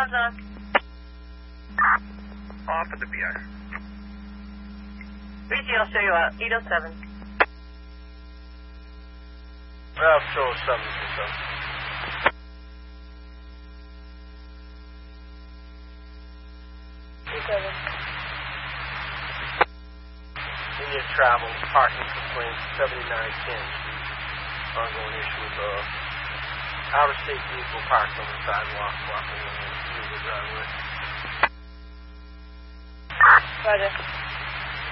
miles on. Off at the BR. Richie, I'll show you out. 807. Well, show us something or so. Indian Travel, parking complaint, 7910. Ongoing issue with out-of-state vehicle parked on the sidewalk, blocking the driveway. Roger.